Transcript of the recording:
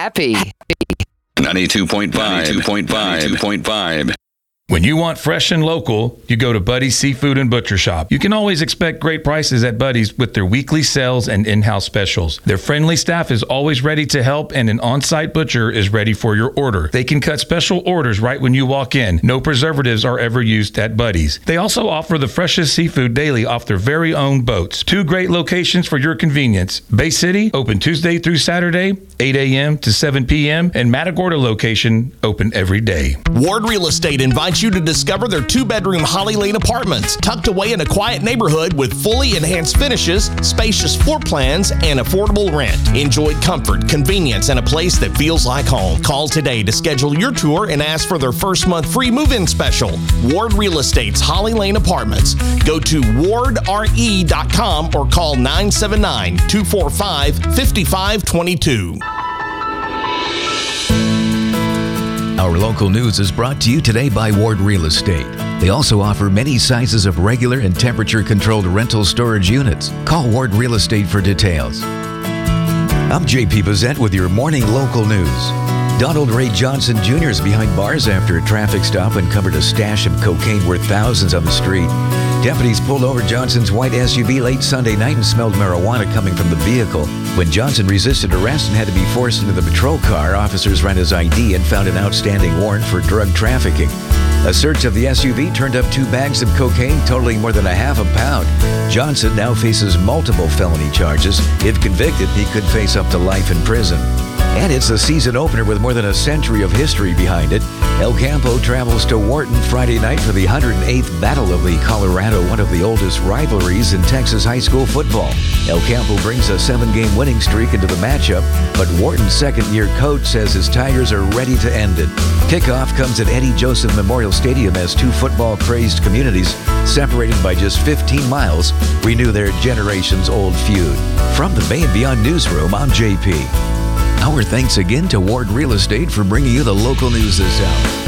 happy. 92.5. When you want fresh and local, you go to Buddy's Seafood and Butcher Shop. You can always expect great prices at Buddy's with their weekly sales and in-house specials. Their friendly staff is always ready to help, and an on-site butcher is ready for your order. They can cut special orders right when you walk in. No preservatives are ever used at Buddy's. They also offer the freshest seafood daily off their very own boats. 2 great locations for your convenience. Bay City, open Tuesday through Saturday, 8 a.m. to 7 p.m., and Matagorda location, open every day. Ward Real Estate invites you to discover their 2-bedroom Holly Lane apartments, tucked away in a quiet neighborhood with fully enhanced finishes, spacious floor plans, and affordable rent. Enjoy comfort, convenience, and a place that feels like home. Call today to schedule your tour and ask for their first month free move-in special. Ward Real Estate's Holly Lane Apartments. Go to wardre.com or call 979-245-5522. Our local news is brought to you today by Ward Real Estate. They also offer many sizes of regular and temperature-controlled rental storage units. Call Ward Real Estate for details. I'm J.P. Bazette with your morning local news. Donald Ray Johnson Jr. is behind bars after a traffic stop and covered a stash of cocaine worth thousands on the street. Deputies pulled over Johnson's white SUV late Sunday night and smelled marijuana coming from the vehicle. When Johnson resisted arrest and had to be forced into the patrol car, officers ran his ID and found an outstanding warrant for drug trafficking. A search of the SUV turned up 2 bags of cocaine totaling more than a half a pound. Johnson now faces multiple felony charges. If convicted, he could face up to life in prison. And it's the season opener with more than a century of history behind it. El Campo travels to Wharton Friday night for the 108th Battle of the Colorado, one of the oldest rivalries in Texas high school football. El Campo brings a 7-game winning streak into the matchup, but Wharton's second-year coach says his Tigers are ready to end it. Kickoff comes at Eddie Joseph Memorial Stadium as 2 football-crazed communities, separated by just 15 miles, renew their generations-old feud. From the Bay and Beyond Newsroom, I'm JP. Our thanks again to Ward Real Estate for bringing you the local news this hour.